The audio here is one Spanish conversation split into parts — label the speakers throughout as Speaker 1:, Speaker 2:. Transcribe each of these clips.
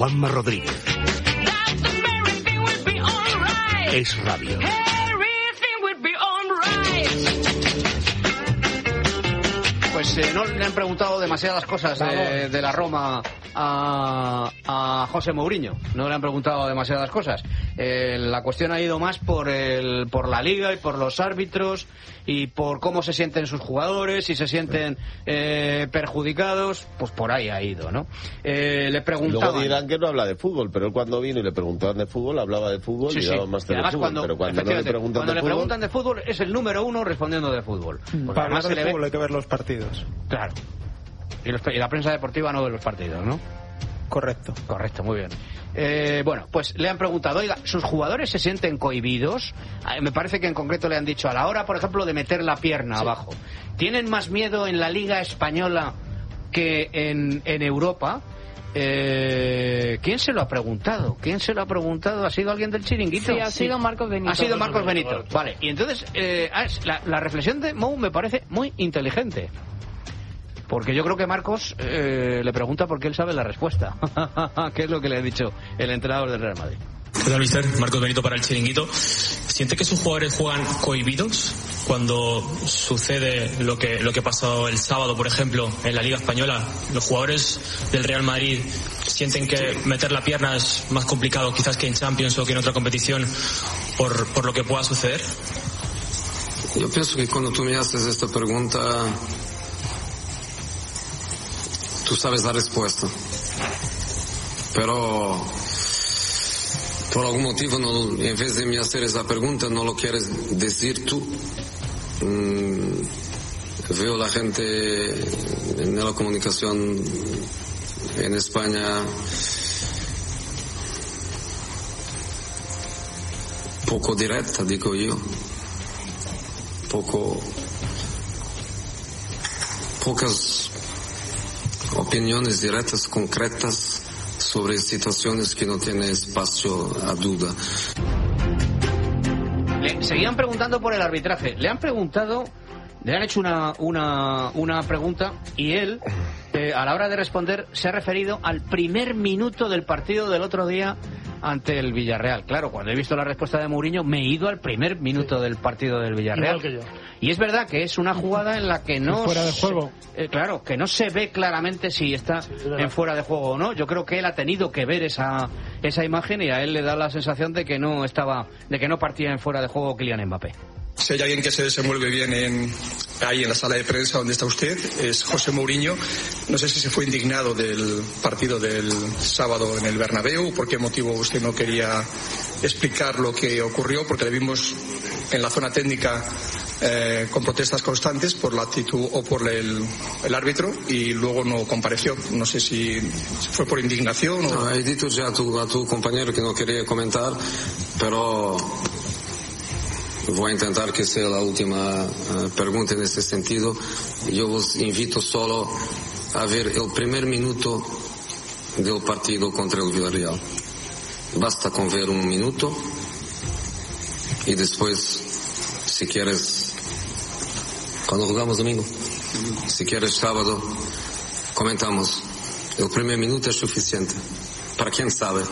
Speaker 1: Juanma Rodríguez. Es Radio.
Speaker 2: Pues no le han preguntado demasiadas cosas de la Roma a José Mourinho. No le han preguntado demasiadas cosas. La cuestión ha ido más por la liga y por los árbitros y por cómo se sienten sus jugadores, si se sienten perjudicados, pues por ahí ha ido, ¿no? Le preguntaban...
Speaker 3: Luego dirán que no habla de fútbol, pero él cuando vino y le preguntaban de fútbol, hablaba de fútbol, sí, y daba más de fútbol. Pero cuando no le preguntan
Speaker 2: de fútbol, es el número uno respondiendo de fútbol.
Speaker 4: Para hablar de fútbol hay que ver los partidos.
Speaker 2: Claro. Y la prensa deportiva no ve los partidos, ¿no?
Speaker 4: Correcto,
Speaker 2: muy bien. Bueno, pues le han preguntado, oiga, ¿sus jugadores se sienten cohibidos? Me parece que en concreto le han dicho, a la hora, por ejemplo, de meter la pierna abajo. ¿Tienen más miedo en la Liga Española que en Europa? ¿Quién se lo ha preguntado? ¿Ha sido alguien del chiringuito?
Speaker 5: Sí, ha sido Marcos Benito.
Speaker 2: Ha sido Marcos Benito. Vale, y entonces la reflexión de Mou me parece muy inteligente. Porque yo creo que Marcos le pregunta porque él sabe la respuesta. ¿Qué es lo que le ha dicho el entrenador del Real Madrid?
Speaker 6: ¿Qué tal, mister? Marcos Benito para el Chiringuito. ¿Siente que sus jugadores juegan cohibidos cuando sucede lo que pasó el sábado, por ejemplo, en la Liga Española? ¿Los jugadores del Real Madrid sienten que meter la pierna es más complicado quizás que en Champions o que en otra competición por lo que pueda suceder?
Speaker 7: Yo pienso que cuando tú me haces esta pregunta, tú sabes la respuesta, pero por algún motivo en vez de me hacer esa pregunta no lo quieres decir tú. Veo la gente en la comunicación en España poco directa, digo yo, pocas opiniones directas, concretas sobre situaciones que no tienen espacio a duda.
Speaker 2: Le seguían preguntando por el arbitraje. Le han hecho una pregunta y él, a la hora de responder, se ha referido al primer minuto del partido del otro día ante el Villarreal. Claro, cuando he visto la respuesta de Mourinho me he ido al primer minuto del partido del Villarreal.
Speaker 8: Igual que yo.
Speaker 2: Y es verdad que es una jugada en la que no...
Speaker 4: fuera de juego.
Speaker 2: Claro, que no se ve claramente si está en fuera de juego o no. Yo creo que él ha tenido que ver esa imagen y a él le da la sensación de que no partía en fuera de juego Kylian Mbappé.
Speaker 9: Si hay alguien que se desenvuelve bien ahí en la sala de prensa donde está usted, es José Mourinho. No sé si se fue indignado del partido del sábado en el Bernabéu, por qué motivo usted no quería explicar lo que ocurrió, porque le vimos en la zona técnica con protestas constantes por la actitud o por el árbitro y luego no compareció. No sé si fue por indignación o...
Speaker 7: No, he dicho ya a tu compañero que no quería comentar, pero... voy a intentar que sea la última pregunta en este sentido. Yo os invito solo a ver el primer minuto del partido contra el Villarreal. Basta con ver un minuto y después, si quieres, cuando jugamos domingo, si quieres sábado, comentamos. El primer minuto es suficiente. Para quien sabe.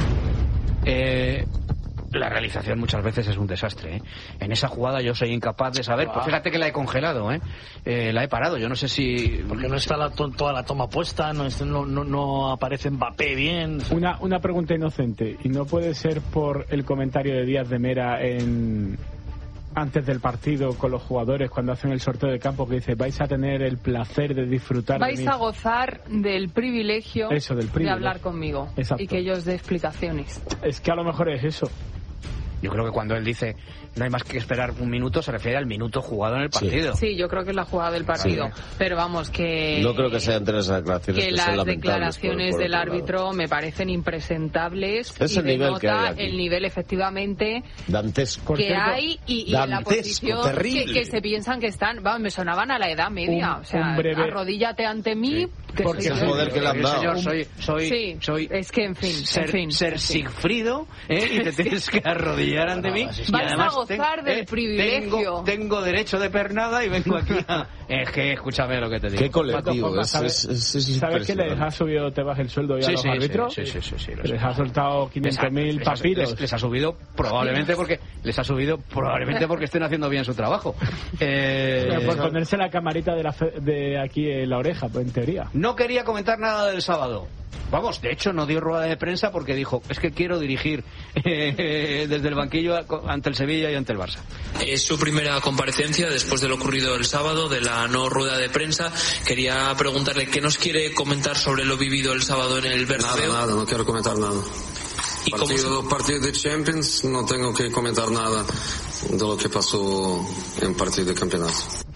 Speaker 2: La realización muchas veces es un desastre, ¿eh? En esa jugada yo soy incapaz de saber. Pues fíjate que la he congelado, la he parado. Yo no sé si...
Speaker 8: Porque no está toda la toma puesta, no aparece Mbappé bien.
Speaker 4: Una pregunta inocente. ¿Y no puede ser por el comentario de Díaz de Mera antes del partido con los jugadores cuando hacen el sorteo de campo, que dice vais a tener el placer de disfrutar
Speaker 5: vais a gozar del privilegio de hablar conmigo?
Speaker 4: Exacto.
Speaker 5: Y que ellos den explicaciones?
Speaker 4: Es que a lo mejor es eso.
Speaker 2: Yo creo que cuando él dice no hay más que esperar un minuto, se refiere al minuto jugado en el partido.
Speaker 5: Sí, yo creo que es la jugada del partido. Sí. Pero vamos, que...
Speaker 3: No creo que sean tres declaraciones
Speaker 5: que las declaraciones del árbitro me parecen impresentables y denota el nivel efectivamente
Speaker 3: dantesco
Speaker 5: que hay y en la posición que se piensan que están... Vamos, me sonaban a la Edad Media. Arrodíllate ante mí...
Speaker 3: Sí. Porque es el poder que le han dado.
Speaker 2: Soy
Speaker 5: es que, en fin...
Speaker 2: Ser Sigfrido, y te tienes que arrodillar arrodillar ante mí.
Speaker 5: Y además a gozar del privilegio.
Speaker 2: Tengo derecho de pernada y vengo aquí Es que escúchame lo que te digo.
Speaker 3: Qué colectivo.
Speaker 4: ¿Sabes que les ha subido Tebas el sueldo ya a los árbitros?
Speaker 2: Sí.
Speaker 4: Les ha soltado 500.000 papiros.
Speaker 2: Les ha subido probablemente porque estén haciendo bien su trabajo.
Speaker 4: Por ponerse la camarita de aquí en la oreja, pues, en teoría.
Speaker 2: No quería comentar nada del sábado. Vamos, de hecho no dio rueda de prensa porque dijo, es que quiero dirigir desde el banquillo ante el Sevilla y ante el Barça.
Speaker 6: Es su primera comparecencia después de lo ocurrido el sábado, de la no rueda de prensa. Quería preguntarle qué nos quiere comentar sobre lo vivido el sábado en el Bernabéu.
Speaker 7: Nada, no quiero comentar nada. Partido de Champions, no tengo que comentar nada de lo que pasó en partido de campeonato.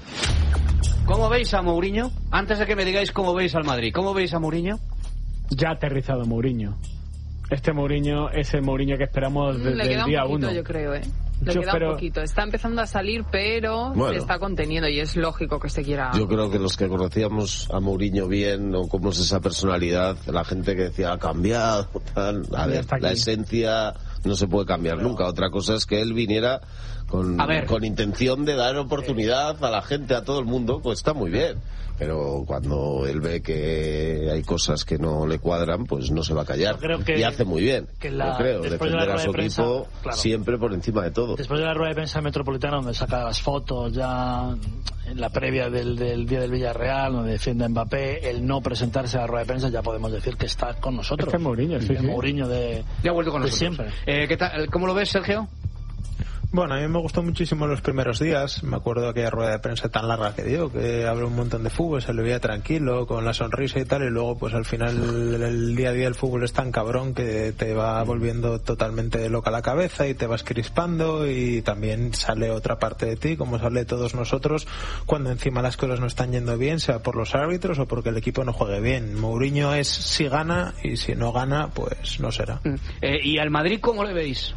Speaker 2: ¿Cómo veis a Mourinho? Antes de que me digáis cómo veis al Madrid, ¿cómo veis a Mourinho?
Speaker 4: Ya ha aterrizado Mourinho. Este Mourinho es el Mourinho que esperamos desde el día 1.
Speaker 5: Yo creo, Le queda un poquito. Está empezando a salir, pero se está conteniendo y es lógico que se quiera...
Speaker 3: Yo creo que los que conocíamos a Mourinho bien, o cómo es esa personalidad, la gente que decía ha cambiado, tal, a ver, la esencia no se puede cambiar nunca. Otra cosa es que él viniera con intención de dar oportunidad a la gente, a todo el mundo, pues está muy bien. Pero cuando él ve que hay cosas que no le cuadran, pues no se va a callar. Y hace muy bien. Defender a su equipo siempre por encima de todo.
Speaker 8: Después de la rueda de prensa metropolitana, donde saca las fotos ya en la previa del día del Villarreal, donde defiende a Mbappé, el no presentarse a la rueda de prensa, ya podemos decir que está con nosotros.
Speaker 4: Este es Mourinho,
Speaker 8: Mourinho
Speaker 2: ya ha vuelto con nosotros
Speaker 8: siempre.
Speaker 2: ¿Qué tal? ¿Cómo lo ves, Sergio?
Speaker 10: Bueno, a mí me gustó muchísimo los primeros días. Me acuerdo de aquella rueda de prensa tan larga que dio, que habló un montón de fútbol, se le veía tranquilo, con la sonrisa y tal, y luego pues al final el día a día del fútbol es tan cabrón que te va volviendo totalmente loca la cabeza y te vas crispando, y también sale otra parte de ti, como sale todos nosotros, cuando encima las cosas no están yendo bien, sea por los árbitros o porque el equipo no juegue bien. Mourinho es si gana, y si no gana, pues no será.
Speaker 2: ¿Y al Madrid cómo le veis?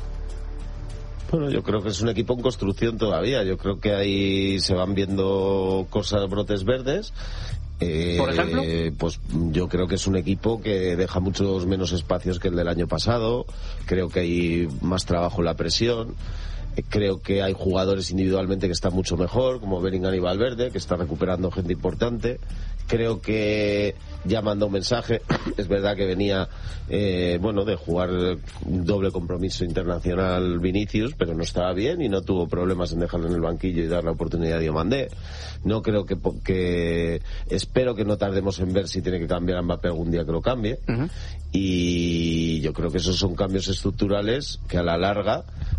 Speaker 3: Bueno, yo creo que es un equipo en construcción todavía. Yo creo que ahí se van viendo cosas, brotes verdes.
Speaker 2: ¿Por ejemplo?
Speaker 3: Pues yo creo que es un equipo que deja muchos menos espacios que el del año pasado. Creo que hay más trabajo en la presión. Creo que hay jugadores individualmente que están mucho mejor, como Bellingham y Valverde, que están recuperando gente importante. Creo que ya mandó un mensaje. Es verdad que venía de jugar un doble compromiso internacional Vinicius, pero no estaba bien y no tuvo problemas en dejarlo en el banquillo y dar la oportunidad a Diomandé. No creo que espero que no tardemos en ver si tiene que cambiar a Mbappé algún día, que lo cambie. Y yo creo que esos son cambios estructurales que a la larga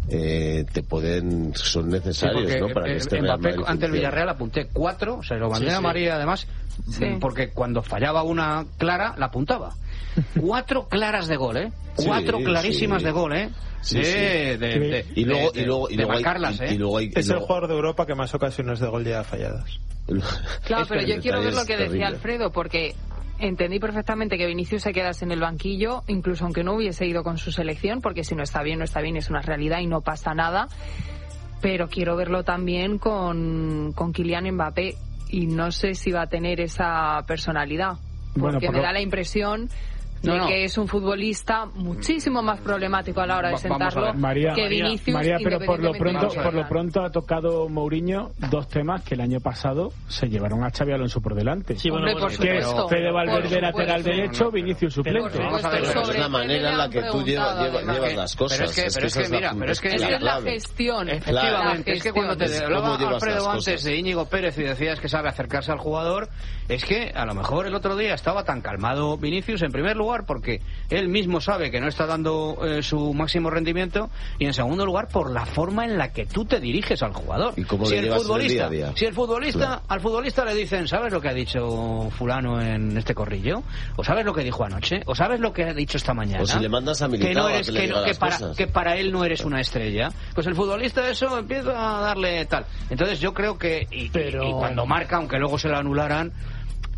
Speaker 3: son necesarios, ¿no? Para que este Real Madrid
Speaker 2: ante el Villarreal apunté 4, o sea, lo mandé a María además, porque cuando fallaba una clara la apuntaba. 4 claras de gol, 4 clarísimas de gol,
Speaker 3: y luego
Speaker 2: marcarlas,
Speaker 10: es el jugador de Europa que más ocasiones de gol lleva falladas.
Speaker 5: Claro, pero yo quiero ver lo que decía Alfredo, porque entendí perfectamente que Vinicius se quedase en el banquillo, incluso aunque no hubiese ido con su selección, porque si no está bien, es una realidad y no pasa nada. Pero quiero verlo también con Kylian Mbappé, y no sé si va a tener esa personalidad, porque me da la impresión de que es un futbolista muchísimo más problemático a la hora de sentarlo que Vinicius.
Speaker 4: María, pero por lo pronto ha tocado Mourinho 2 temas que el año pasado se llevaron a Xabi Alonso por delante.
Speaker 5: Sí, bueno, por supuesto.
Speaker 4: Fede Valverde lateral derecho, Vinicius suplente.
Speaker 3: Es la manera en la que tú llevas las cosas.
Speaker 5: Pero es que es la gestión.
Speaker 2: Efectivamente, es que cuando te hablaba Alfredo antes de Íñigo Pérez y decías que sabe acercarse al jugador, es que a lo mejor el otro día estaba tan calmado Vinicius, en primer lugar porque él mismo sabe que no está dando su máximo rendimiento, y en segundo lugar por la forma en la que tú te diriges al jugador.
Speaker 3: ¿Y cómo le llevas el día a día?
Speaker 2: Si el futbolista, al futbolista le dicen, ¿sabes lo que ha dicho fulano en este corrillo? ¿O sabes lo que dijo anoche? ¿O sabes lo que ha dicho esta mañana?
Speaker 3: O si le mandas a Militao
Speaker 2: que para él no eres una estrella, pues el futbolista eso empieza a darle tal. Entonces yo creo que y cuando marca, aunque luego se lo anularan,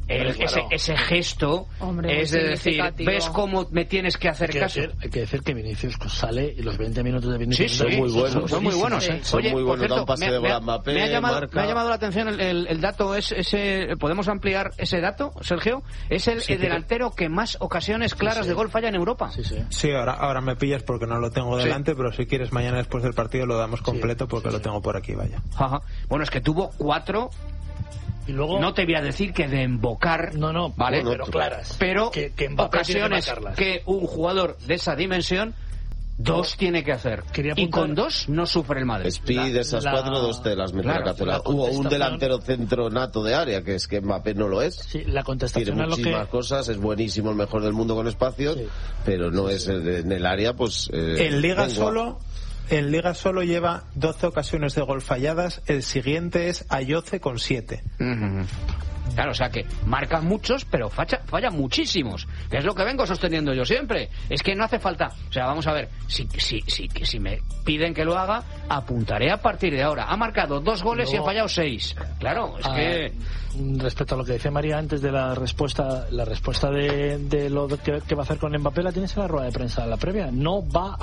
Speaker 2: ese gesto es de decir, ¿ves cómo me tienes que hacer caso?
Speaker 8: Hay que decir que Vinicius sale y los 20 minutos de Vinicius
Speaker 3: son muy buenos.
Speaker 2: Son muy buenos.
Speaker 3: Son muy buenos. Da un pase de gol Mbappé,
Speaker 2: me ha llamado la atención el dato, ese. ¿Podemos ampliar ese dato, Sergio? Es el delantero que más ocasiones claras de gol falla en Europa.
Speaker 10: Sí, ahora me pillas porque no lo tengo delante, pero si quieres mañana después del partido lo damos completo porque lo tengo por aquí, vaya.
Speaker 2: Ajá. Bueno, es que tuvo 4. Y luego, no te voy a decir que de embocar, ¿vale?
Speaker 8: Pero claras.
Speaker 2: Pero que ocasiones que un jugador de esa dimensión 2 tiene que hacer. Y con 2 no sufre el Madrid.
Speaker 3: Speed, esas 4, 2 te las mete a cazuela. Hubo un delantero centro nato de área, que es que Mbappé no lo es.
Speaker 8: Sí, la contestación
Speaker 3: tiene muchísimas cosas, es buenísimo, el mejor del mundo con espacios, pero no es en el área, pues...
Speaker 10: en Liga solo lleva 12 ocasiones de gol falladas, el siguiente es Ayoce con 7.
Speaker 2: Claro, o sea que marca muchos, pero falla muchísimos, que es lo que vengo sosteniendo yo siempre. Es que no hace falta, o sea, vamos a ver, si me piden que lo haga, apuntaré a partir de ahora. Ha marcado 2 goles y ha fallado 6. Claro, es que...
Speaker 8: Respecto a lo que decía María antes de la respuesta de lo que va a hacer con Mbappé, la tienes en la rueda de prensa, la previa. No va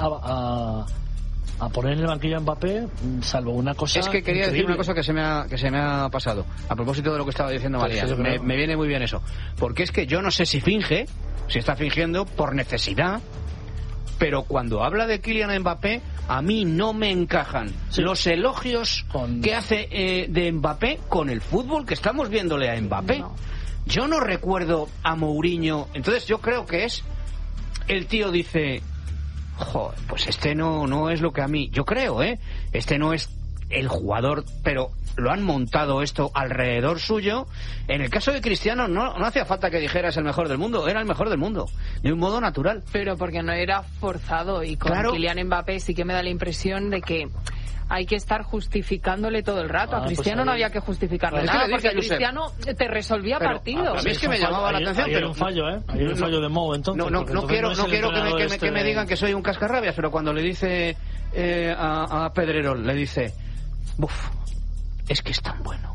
Speaker 8: a poner en el banquillo a Mbappé, salvo una cosa.
Speaker 2: Es que quería decir una cosa que se me ha pasado a propósito de lo que estaba diciendo María. Me viene muy bien eso, porque es que yo no sé si está fingiendo por necesidad, pero cuando habla de Kylian Mbappé a mí no me encajan los elogios que hace de Mbappé con el fútbol que estamos viéndole a Mbappé. Yo no recuerdo a Mourinho, entonces yo creo que es el tío dice, joder, pues este no es lo que a mí... Yo creo, este no es el jugador, pero lo han montado esto alrededor suyo. En el caso de Cristiano no hacía falta que dijera es el mejor del mundo, era el mejor del mundo, de un modo natural.
Speaker 5: Pero porque no era forzado, y con Kylian Mbappé sí que me da la impresión de que hay que estar justificándole todo el rato. A Cristiano no había que justificarle nada, porque Cristiano te resolvía partidos.
Speaker 2: A mí es que me llamaba la atención, pero...
Speaker 8: Hay un fallo, Hay un fallo de Mou, entonces.
Speaker 2: No quiero que me digan que soy un cascarrabias, pero cuando le dice a Pedrerol, le dice, es que es tan bueno.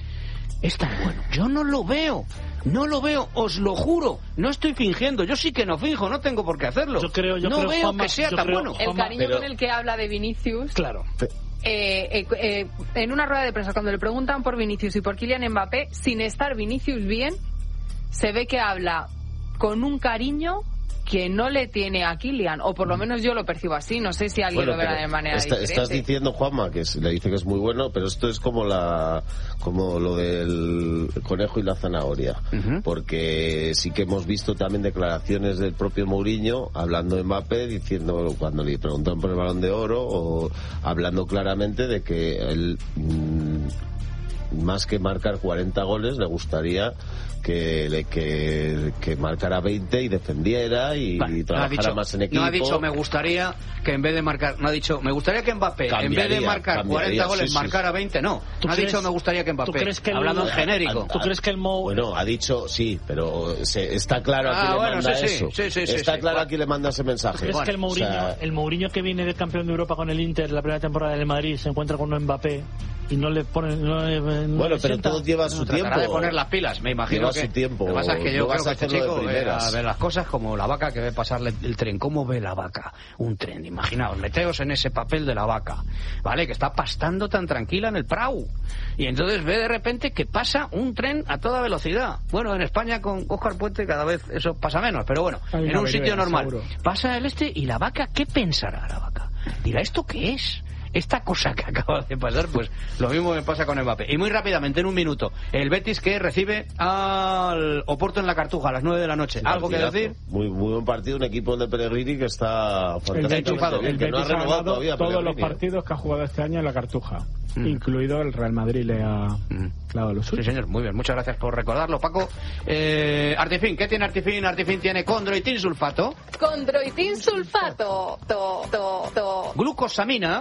Speaker 2: Yo no lo veo, os lo juro, no estoy fingiendo, yo sí que no finjo, no tengo por qué hacerlo.
Speaker 8: Yo creo,
Speaker 2: veo
Speaker 8: Juanma,
Speaker 2: que sea tan bueno.
Speaker 5: El cariño con el que habla de Vinicius,
Speaker 8: claro.
Speaker 5: En una rueda de prensa, cuando le preguntan por Vinicius y por Kylian Mbappé, sin estar Vinicius bien, se ve que habla con un cariño que no le tiene a Kylian, o por lo menos yo lo percibo así, no sé si alguien lo verá de manera diferente.
Speaker 3: Estás diciendo, Juanma, que le dice que es muy bueno, pero esto es como lo del conejo y la zanahoria, porque sí que hemos visto también declaraciones del propio Mourinho hablando de Mbappé, diciendo, cuando le preguntaron por el Balón de Oro, o hablando claramente de que él, más que marcar 40 goles, le gustaría que marcara 20 y defendiera y trabajara más en equipo.
Speaker 2: No ha dicho me gustaría que en vez de marcar, no ha dicho me gustaría que Mbappé en vez de marcar 40 goles marcara 20 , no ha dicho me gustaría que Mbappé, hablando en genérico.
Speaker 8: ¿Tú crees que el Mou...
Speaker 3: Bueno, ha dicho sí, pero está claro a quién le manda eso. Está claro a quién le manda ese mensaje.
Speaker 8: ¿Tú crees que el Mourinho que viene de campeón de Europa con el Inter la primera temporada del Madrid se encuentra con un Mbappé y no le ponen...
Speaker 3: bueno, pero todo lleva su tiempo.
Speaker 2: Tratará de poner las pilas, me imagino que...
Speaker 3: Tiempo.
Speaker 2: Lo que pasa es que yo creo que este chico ve las cosas como la vaca que ve pasarle el tren. ¿Cómo ve la vaca un tren? Imaginaos, meteos en ese papel de la vaca, ¿vale? Que está pastando tan tranquila en el prau. Y entonces ve de repente que pasa un tren a toda velocidad. Bueno, en España con Óscar Puente cada vez eso pasa menos, pero bueno, en un sitio normal. Seguro. Pasa y la vaca, ¿qué pensará la vaca? Dirá, ¿esto qué es? Esta cosa que acaba de pasar, pues lo mismo me pasa con Mbappé. Y muy rápidamente, en un minuto, el Betis que recibe al Oporto en la Cartuja a las 9 de la noche. ¿Algo que decir?
Speaker 3: Muy buen partido, un equipo de Pellegrini que está
Speaker 4: enchufado. El Betis
Speaker 3: no ha renovado todavía
Speaker 4: todos los partidos que ha jugado este año en la Cartuja, incluido el Real Madrid le ha dado lo suyo.
Speaker 2: Sí, señor, muy bien, muchas gracias por recordarlo, Paco. Artifin, ¿qué tiene Artifin? Artifin tiene condroitin sulfato.
Speaker 5: Condroitin sulfato.
Speaker 2: Glucosamina.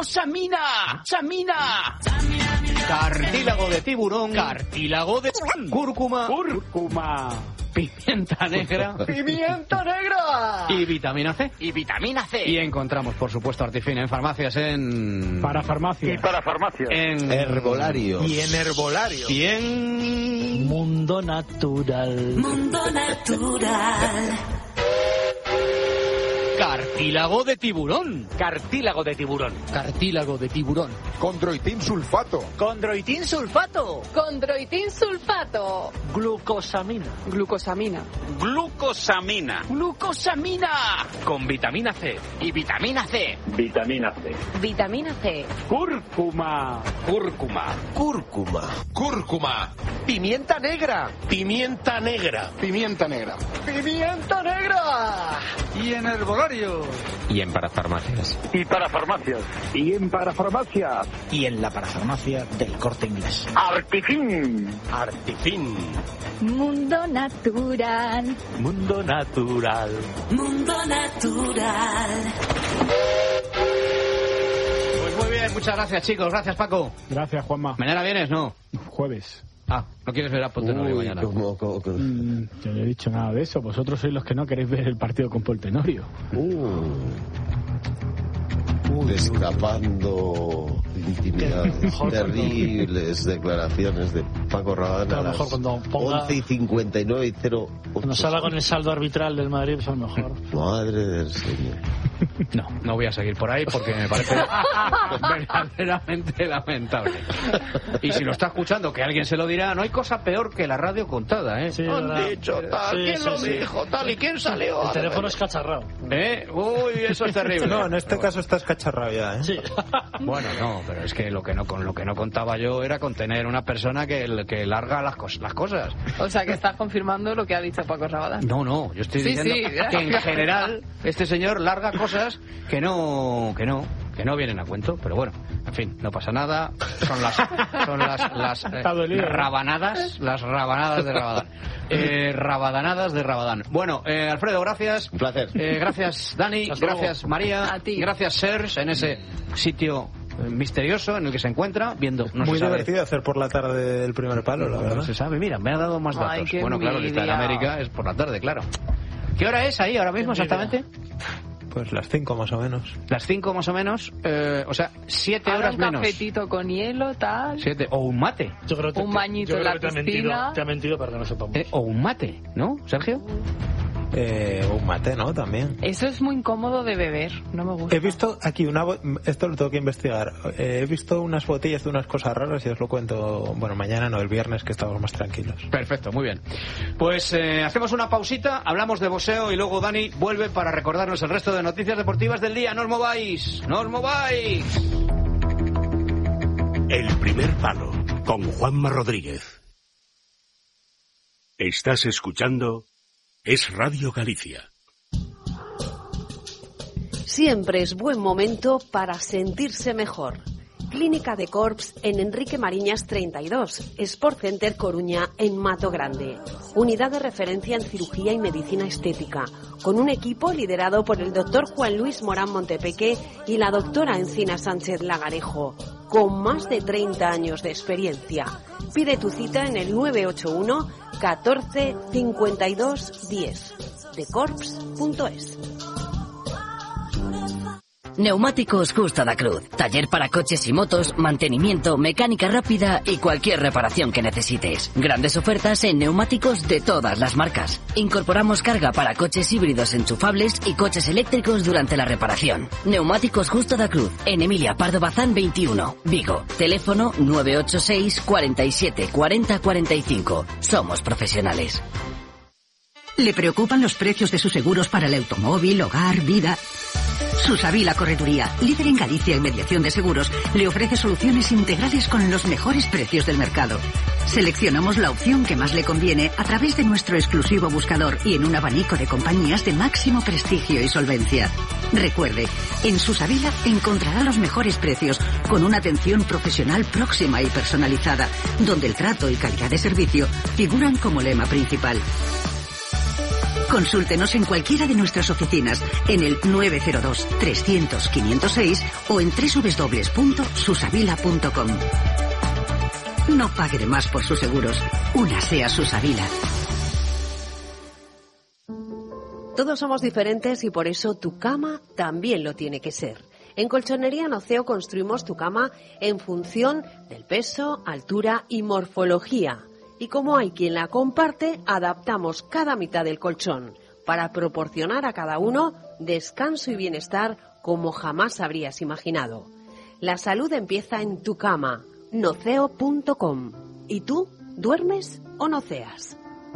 Speaker 1: Samina.
Speaker 2: Cartílago de tiburón.
Speaker 1: Cartílago de
Speaker 2: Cúrcuma. Pimienta negra.
Speaker 1: ¡Pimienta negra!
Speaker 2: Y vitamina C. Y
Speaker 1: Y
Speaker 2: encontramos, por supuesto, Artifina en farmacias, en...
Speaker 4: Para farmacia.
Speaker 2: En
Speaker 3: Herbolarios.
Speaker 10: Y en herbolario.
Speaker 2: Y en...
Speaker 8: Mundo natural.
Speaker 2: Cartílago de tiburón.
Speaker 1: cartílago de tiburón.
Speaker 2: Cartílago de tiburón.
Speaker 11: Condroitin sulfato.
Speaker 1: Condroitin sulfato.
Speaker 5: Condroitin sulfato.
Speaker 8: Glucosamina.
Speaker 5: Glucosamina.
Speaker 1: Glucosamina. Con vitamina C. Y vitamina C.
Speaker 5: Vitamina C.
Speaker 1: Cúrcuma.
Speaker 11: Pimienta negra.
Speaker 1: Pimienta negra.
Speaker 11: Pimienta negra.
Speaker 1: Y en herbolario.
Speaker 2: Y en parafarmacias.
Speaker 12: Y en parafarmacias.
Speaker 8: Y en la parafarmacia del Corte Inglés.
Speaker 12: Artifin.
Speaker 5: Mundo natural.
Speaker 2: Pues muy bien, muchas gracias, chicos. Gracias, Paco.
Speaker 4: Gracias, Juanma.
Speaker 2: ¿Mañana vienes? No.
Speaker 4: Jueves.
Speaker 2: Ah, ¿no quieres ver a Poltenorio mañana?
Speaker 3: Yo
Speaker 4: Yo no he dicho nada de eso. Vosotros sois los que no queréis ver el partido con Poltenorio.
Speaker 3: Destapando intimidades. Terribles declaraciones de Paco Rabanne a las
Speaker 8: mejor cuando ponga
Speaker 3: 11:59 y 0.
Speaker 8: Cuando salga con el saldo arbitral del Madrid, pues a lo mejor.
Speaker 3: Madre del Señor.
Speaker 2: No voy a seguir por ahí porque me parece verdaderamente lamentable. Y si lo está escuchando, que alguien se lo dirá, no hay cosa peor que la radio contada, ¿eh?
Speaker 8: Sí,
Speaker 2: Han
Speaker 8: ¿verdad?
Speaker 2: dicho tal,
Speaker 8: Sí,
Speaker 2: ¿quién
Speaker 8: sí,
Speaker 2: lo
Speaker 8: sí.
Speaker 2: dijo tal y quién salió?
Speaker 8: El teléfono es cacharrado.
Speaker 2: Uy, eso es terrible.
Speaker 10: No, en este caso estás cacharrado ya, ¿eh?
Speaker 8: Sí.
Speaker 2: Bueno, no, pero es que lo que no contaba yo era con tener una persona que larga las cosas.
Speaker 5: O sea, que estás confirmando lo que ha dicho Paco Rabanne.
Speaker 2: No, yo estoy
Speaker 5: Sí,
Speaker 2: diciendo
Speaker 5: sí.
Speaker 2: que en general este señor larga cosas que no vienen a cuento, pero bueno, en fin, no pasa nada. Son las rabanadas, las rabanadas de Rabadán. Rabadanadas de Rabadán. Bueno, Alfredo, gracias.
Speaker 3: Un placer.
Speaker 2: Gracias, Dani. Gracias, María.
Speaker 5: A ti.
Speaker 2: Gracias, Serge, en ese sitio misterioso en el que se encuentra viendo. No
Speaker 10: Muy
Speaker 2: se sabe.
Speaker 10: divertido hacer por la tarde el primer palo, la verdad.
Speaker 2: No se sabe, mira, me ha dado más
Speaker 5: Ay,
Speaker 2: datos.
Speaker 5: qué
Speaker 2: Bueno, claro, si está en
Speaker 5: envidia.
Speaker 2: América es por la tarde, claro. ¿Qué hora es ahí ahora mismo exactamente?
Speaker 10: Pues las 5 más o menos.
Speaker 2: Las 5 más o menos, o sea, 7
Speaker 5: Ahora
Speaker 2: horas
Speaker 5: un
Speaker 2: menos.
Speaker 5: cafetito con hielo, tal.
Speaker 2: 7, o un mate.
Speaker 8: Yo creo que
Speaker 5: Un bañito en la piscina.
Speaker 8: Te ha mentido para que no sepamos.
Speaker 2: O un mate, ¿no, Sergio?
Speaker 10: Un mate, ¿no? También.
Speaker 5: Eso es muy incómodo de beber, no me gusta.
Speaker 10: He visto aquí esto lo tengo que investigar. He visto unas botellas de unas cosas raras y os lo cuento, bueno, mañana no, el viernes, que estamos más tranquilos.
Speaker 2: Perfecto, muy bien. Pues hacemos una pausita, hablamos de boxeo y luego Dani vuelve para recordarnos el resto de noticias deportivas del día. ¡No os mováis! ¡No os mováis!
Speaker 1: El primer palo con Juanma Rodríguez. Estás escuchando Es Radio Galicia.
Speaker 13: Siempre es buen momento para sentirse mejor. Clínica de Corps en Enrique Mariñas 32, Sport Center Coruña en Mato Grande. Unidad de referencia en cirugía y medicina estética, con un equipo liderado por el doctor Juan Luis Morán Montepeque y la doctora Encina Sánchez Lagarejo, con más de 30 años de experiencia. Pide tu cita en el 981 14 52 10, decorps.es.
Speaker 14: Neumáticos Justa da Cruz. Taller para coches y motos, mantenimiento, mecánica rápida y cualquier reparación que necesites. Grandes ofertas en neumáticos de todas las marcas. Incorporamos carga para coches híbridos enchufables y coches eléctricos durante la reparación. Neumáticos Justa da Cruz. En Emilia Pardo Bazán 21, Vigo. Teléfono 986 47 40 45. Somos profesionales.
Speaker 15: ¿Le preocupan los precios de sus seguros para el automóvil, hogar, vida? Susavila Correduría, líder en Galicia en mediación de seguros, le ofrece soluciones integrales con los mejores precios del mercado. Seleccionamos la opción que más le conviene a través de nuestro exclusivo buscador y en un abanico de compañías de máximo prestigio y solvencia. Recuerde, en Susavila encontrará los mejores precios con una atención profesional próxima y personalizada, donde el trato y calidad de servicio figuran como lema principal. Consúltenos en cualquiera de nuestras oficinas, en el 902-300-506 o en www.susavila.com. No pague de más por sus seguros. Únase a Susavila.
Speaker 13: Todos somos diferentes y por eso tu cama también lo tiene que ser. En Colchonería Noceo construimos tu cama en función del peso, altura y morfología. Y como hay quien la comparte, adaptamos cada mitad del colchón para proporcionar a cada uno descanso y bienestar como jamás habrías imaginado. La salud empieza en tu cama, noceo.com. ¿Y tú, duermes o noceas?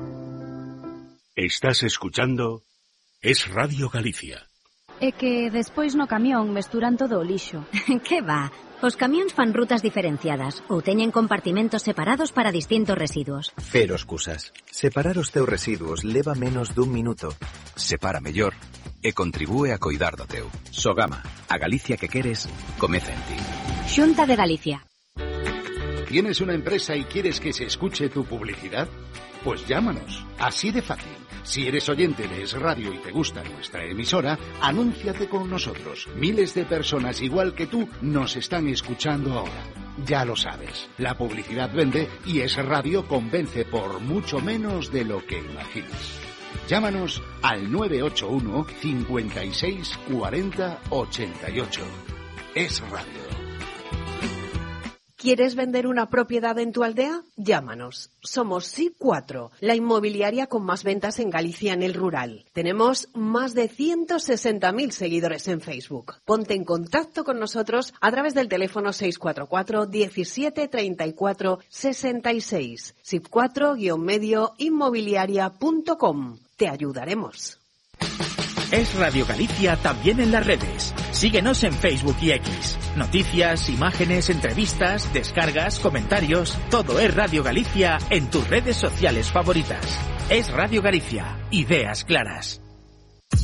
Speaker 1: Estás escuchando Es Radio Galicia.
Speaker 16: É que despois no camión mesturan todo o lixo.
Speaker 17: Que va? Os camións fan rutas diferenciadas ou teñen compartimentos separados para distintos residuos.
Speaker 18: Cero excusas. Separar os teus residuos leva menos dun minuto. Separa mellor e contribúe a coidar do teu. Sogama, a Galicia que queres, comeza en ti.
Speaker 17: Xunta de Galicia.
Speaker 19: ¿Tienes una empresa y quieres que se escuche tu publicidad? Pues llámanos, así de fácil. Si eres oyente de Es Radio y te gusta nuestra emisora, anúnciate con nosotros. Miles de personas igual que tú nos están escuchando ahora. Ya lo sabes, la publicidad vende y Es Radio convence por mucho menos de lo que imagines. Llámanos al 981 56 40 88. Es Radio.
Speaker 13: ¿Quieres vender una propiedad en tu aldea? Llámanos. Somos SIP4, la inmobiliaria con más ventas en Galicia en el rural. Tenemos más de 160.000 seguidores en Facebook. Ponte en contacto con nosotros a través del teléfono 644 17 34 66. SIP4-medio inmobiliaria.com. Te ayudaremos.
Speaker 20: Es Radio Galicia también en las redes. Síguenos en Facebook y X. Noticias, imágenes, entrevistas, descargas, comentarios. Todo es Radio Galicia en tus redes sociales favoritas. Es Radio Galicia. Ideas claras.